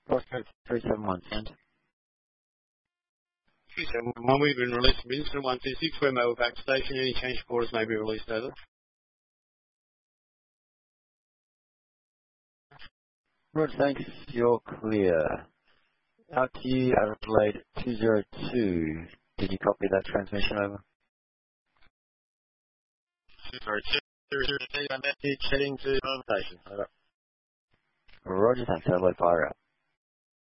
Prospect 371, send. 371, we've been released from incident 126, we're mobile back station. Any change reporters may be released over. Roger, thanks. You're clear. Out to you, Adelaide 202. Did you copy that transmission over? 202, I'm heading to home station. Over. Roger, thanks. Adelaide, fire out.